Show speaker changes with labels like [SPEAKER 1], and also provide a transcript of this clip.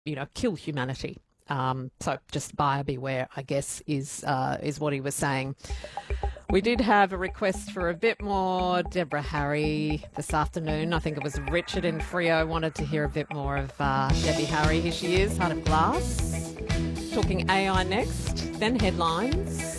[SPEAKER 1] kill humanity. So just buyer beware, I guess, is what he was saying. We did have a request for a bit more Deborah Harry this afternoon. I think it was Richard in Freo wanted to hear a bit more of Debbie Harry. Here she is, Heart of Glass. Talking AI next, then headlines.